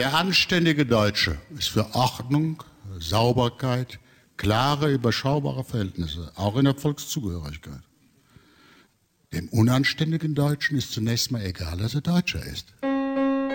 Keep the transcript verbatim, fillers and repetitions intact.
Der anständige Deutsche ist für Ordnung, Sauberkeit, klare, überschaubare Verhältnisse, auch in der Volkszugehörigkeit. Dem unanständigen Deutschen ist zunächst mal egal, dass er Deutscher ist.